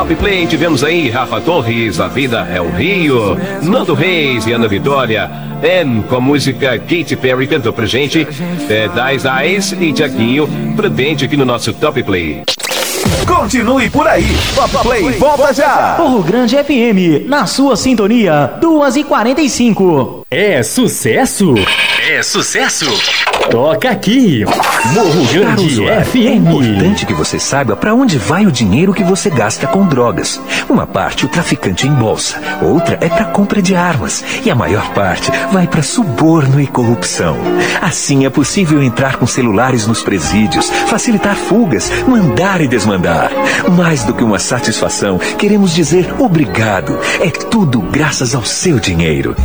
Top Play tivemos aí Rafa Torres, A Vida é o Rio, Nando Reis e Ana Vitória. Com a música Katy Perry cantou pra gente, Das Eyes e Tiaguinho, presente aqui no nosso Top Play. Continue por aí, Top Play volta já. Morro Grande FM, na sua sintonia, 2h45. É sucesso? É sucesso? Toca aqui, Morro Grande FM. É importante que você saiba para onde vai o dinheiro que você gasta com drogas. Uma parte o traficante embolsa, outra é para compra de armas e a maior parte vai para suborno e corrupção. Assim é possível entrar com celulares nos presídios, facilitar fugas, mandar e desmandar. Mais do que uma satisfação, queremos dizer obrigado. É tudo graças ao seu dinheiro.